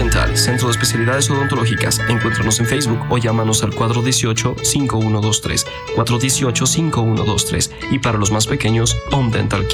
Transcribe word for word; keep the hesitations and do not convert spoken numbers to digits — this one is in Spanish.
Dental, Centro de Especialidades Odontológicas. Encuéntranos en Facebook o llámanos al cuatro uno ocho, cinco uno dos tres, cuatro uno ocho, cinco uno dos tres. Y para los más pequeños, Home Dental Care.